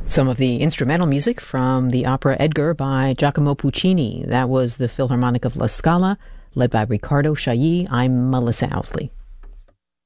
Some of the instrumental music from the opera Edgar by Giacomo Puccini. That was the Philharmonic of La Scala, led by Riccardo Chailly. I'm Melissa Ousley.